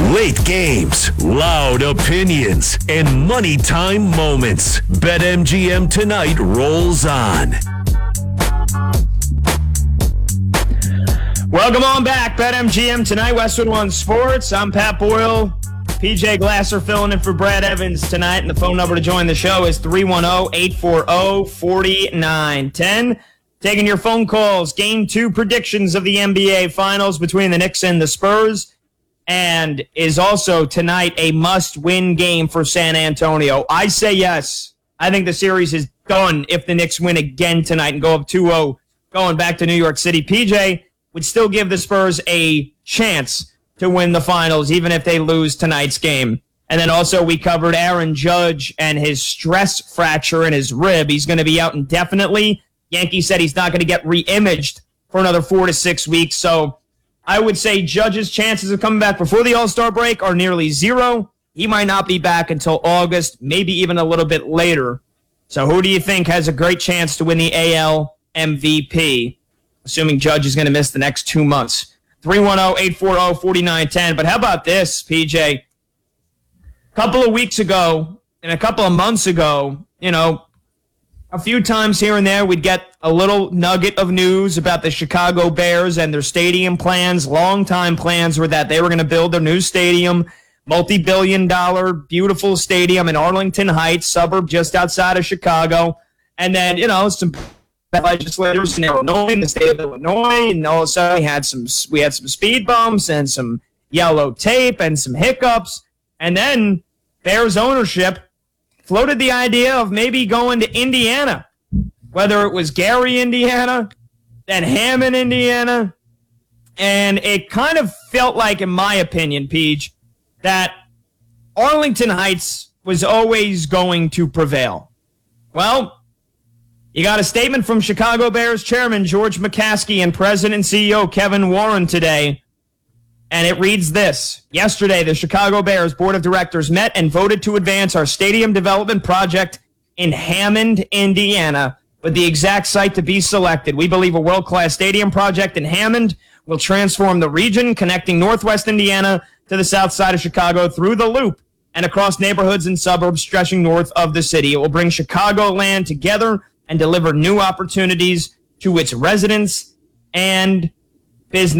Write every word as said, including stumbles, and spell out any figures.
Late games, loud opinions, and money time moments. BetMGM Tonight rolls on. Welcome on back. BetMGM Tonight, Westwood One Sports. I'm Pat Boyle. P J Glasser filling in for Brad Evans tonight. And the phone number to join the show is three one zero, eight four zero, four nine one zero. Taking your phone calls. Game two predictions of the N B A Finals between the Knicks and the Spurs. And is also tonight a must-win game for San Antonio. I say yes. I think the series is done if the Knicks win again tonight and go up two oh going back to New York City. P J would still give the Spurs a chance to win the finals, even if they lose tonight's game. And then also we covered Aaron Judge and his stress fracture in his rib. He's going to be out indefinitely. Yankees said he's not going to get re-imaged for another four to six weeks. So I would say Judge's chances of coming back before the All-Star break are nearly zero. He might not be back until August, maybe even a little bit later. So who do you think has a great chance to win the A L M V P, assuming Judge is going to miss the next two months? three one zero, eight four zero, four nine one zero. But how about this, P J? A couple of weeks ago and a couple of months ago, you know, a few times here and there, we'd get a little nugget of news about the Chicago Bears and their stadium plans. Long-time plans were that they were going to build their new stadium, multi-billion dollar, beautiful stadium in Arlington Heights, suburb just outside of Chicago. And then, you know, some legislators in Illinois, in the state of Illinois, and all of a sudden we had some, we had some speed bumps and some yellow tape and some hiccups. And then Bears ownership floated the idea of maybe going to Indiana, whether it was Gary, Indiana, then Hammond, Indiana. And it kind of felt like, in my opinion, Peach, that Arlington Heights was always going to prevail. Well, you got a statement from Chicago Bears chairman George McCaskey and president and C E O Kevin Warren today. And it reads this. Yesterday, the Chicago Bears Board of Directors met and voted to advance our stadium development project in Hammond, Indiana, with the exact site to be selected. We believe a world-class stadium project in Hammond will transform the region, connecting northwest Indiana to the south side of Chicago through the Loop and across neighborhoods and suburbs stretching north of the city. It will bring Chicagoland together and deliver new opportunities to its residents and business.